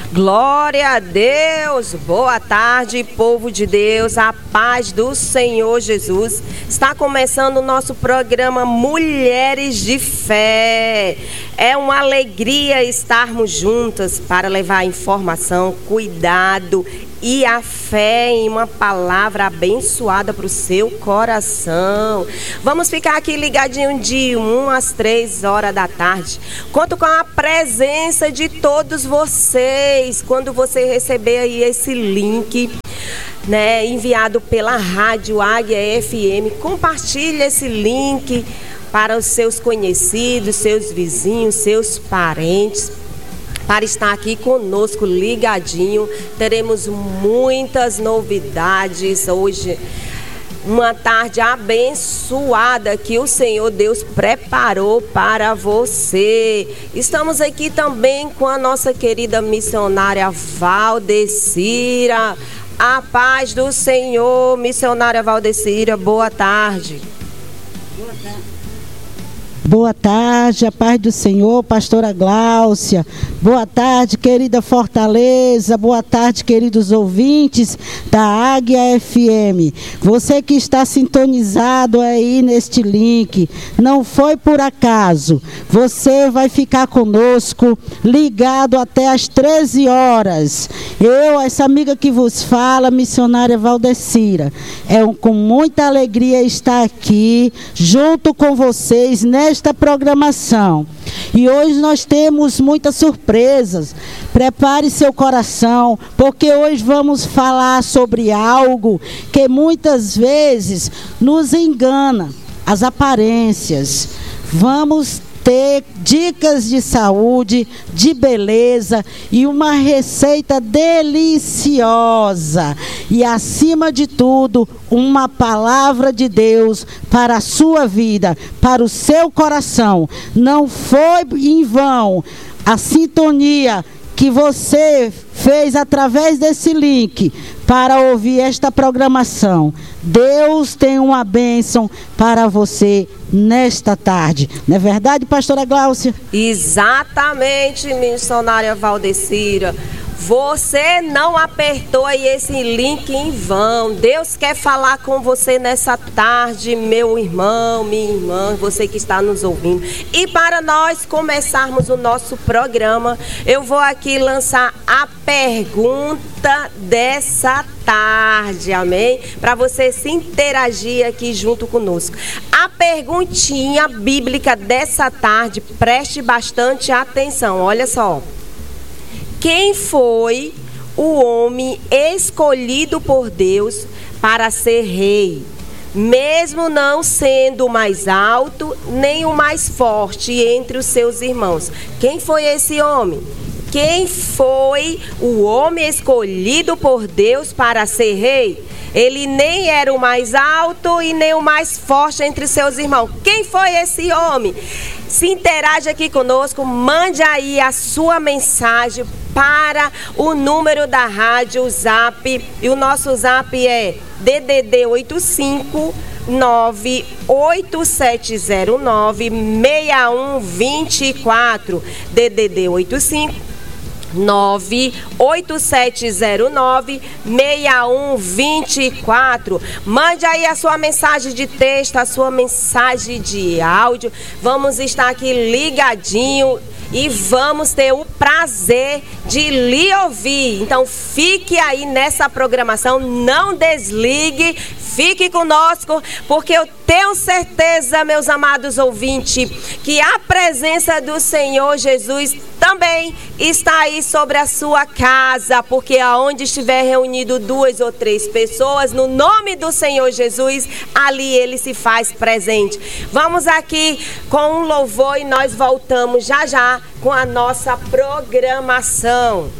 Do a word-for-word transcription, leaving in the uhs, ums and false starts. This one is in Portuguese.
Glória a Deus, boa tarde, povo de Deus, a paz do Senhor Jesus. Está começando o nosso programa Mulheres de Fé. É uma alegria estarmos juntas para levar informação, cuidado e a fé em uma palavra abençoada para o seu coração. Vamos ficar aqui ligadinho de uma às três horas da tarde. Conto com a presença de todos vocês. Quando você receber aí esse link, né, enviado pela Rádio Águia F M, compartilhe esse link para os seus conhecidos, seus vizinhos, seus parentes, para estar aqui conosco, ligadinho. Teremos muitas novidades hoje. Uma tarde abençoada que o Senhor Deus preparou para você. Estamos aqui também com a nossa querida missionária Valdecira. A paz do Senhor, missionária Valdecira, boa tarde. Boa tarde. Boa tarde, a paz do Senhor, pastora Gláucia. Boa tarde, querida Fortaleza. Boa tarde, queridos ouvintes da Águia F M. Você que está sintonizado aí neste link, não foi por acaso. Você vai ficar conosco, ligado até às treze horas. Eu, essa amiga que vos fala, missionária Valdecira, é um, com muita alegria estar aqui, junto com vocês, nesta esta programação. E hoje nós temos muitas surpresas. Prepare seu coração, porque hoje vamos falar sobre algo que muitas vezes nos engana, as aparências. Vamos ter dicas de saúde, de beleza e uma receita deliciosa. E acima de tudo, uma palavra de Deus para a sua vida, para o seu coração. Não foi em vão a sintonia que você fez através desse link para ouvir esta programação. Deus tem uma bênção para você nesta tarde. Não é verdade, pastora Gláucia? Exatamente, missionária Valdecira. Você não apertou aí esse link em vão. Deus quer falar com você nessa tarde, meu irmão, minha irmã, você que está nos ouvindo. E para nós começarmos o nosso programa, eu vou aqui lançar a pergunta dessa tarde, amém? Para você se interagir aqui junto conosco. A perguntinha bíblica dessa tarde, preste bastante atenção, olha só. Quem foi o homem escolhido por Deus para ser rei, mesmo não sendo o mais alto nem o mais forte entre os seus irmãos? Quem foi esse homem? Quem foi o homem escolhido por Deus para ser rei? Ele nem era o mais alto e nem o mais forte entre seus irmãos. Quem foi esse homem? Se interage aqui conosco, mande aí a sua mensagem para o número da rádio, o zap. E o nosso zap é D D D oito cinco nove oito sete zero nove seis um dois quatro. D D D oito cinco nove oito sete zero nove seis um dois quatro. Mande aí a sua mensagem de texto, a sua mensagem de áudio. Vamos estar aqui ligadinho e vamos ter o prazer de lhe ouvir. Então fique aí nessa programação, não desligue, fique conosco, porque eu tenho certeza, meus amados ouvintes, que a presença do Senhor Jesus também está aí sobre a sua casa, porque aonde estiver reunido duas ou três pessoas, no nome do Senhor Jesus, ali ele se faz presente. Vamos aqui com um louvor e nós voltamos já já com a nossa programação.